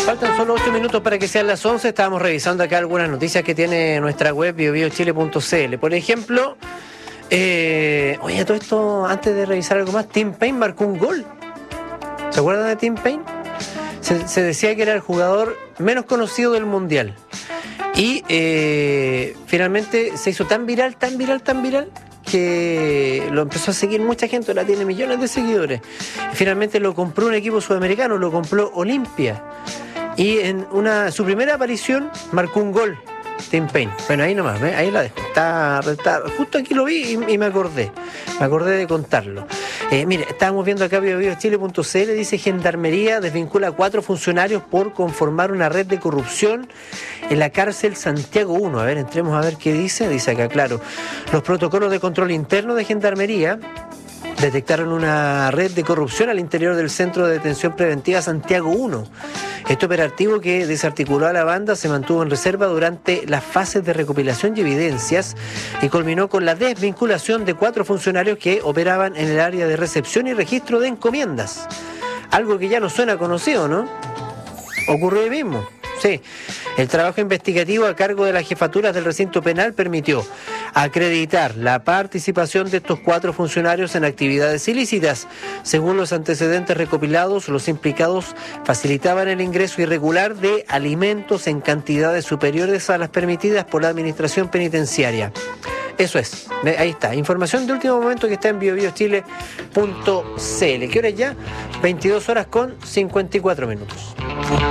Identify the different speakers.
Speaker 1: Faltan solo 8 minutos para que sean las 11. Estábamos revisando acá algunas noticias que tiene nuestra web biobiochile.cl. Por ejemplo, oye, todo esto, antes de revisar algo más, Tim Payne marcó un gol. ¿Se acuerdan de Tim Payne? Se decía que era el jugador menos conocido del Mundial. Y finalmente se hizo tan viral, que lo empezó a seguir mucha gente, ahora tiene millones de seguidores. Y finalmente lo compró un equipo sudamericano, lo compró Olimpia. Y en su primera aparición marcó un gol, Tim Payne. Bueno, ahí nomás, ¿ves? Ahí la dejo. Está, justo aquí lo vi y me acordé de contarlo. Mire, estábamos viendo acá biobiochile.cl, dice: Gendarmería desvincula a 4 funcionarios por conformar una red de corrupción en la cárcel Santiago 1. A ver, entremos a ver qué dice. Dice acá, claro, los protocolos de control interno de Gendarmería detectaron una red de corrupción al interior del Centro de Detención Preventiva Santiago 1. Este operativo, que desarticuló a la banda, se mantuvo en reserva durante las fases de recopilación y evidencias y culminó con la desvinculación de 4 funcionarios que operaban en el área de recepción y registro de encomiendas. Algo que ya no suena conocido, ¿no? Ocurrió ahí mismo. Sí, el trabajo investigativo a cargo de las jefaturas del recinto penal permitió acreditar la participación de estos 4 funcionarios en actividades ilícitas. Según los antecedentes recopilados, los implicados facilitaban el ingreso irregular de alimentos en cantidades superiores a las permitidas por la administración penitenciaria. Eso es, ahí está, información de último momento que está en biobiochile.cl. ¿Qué hora es ya? 22 horas con 54 minutos.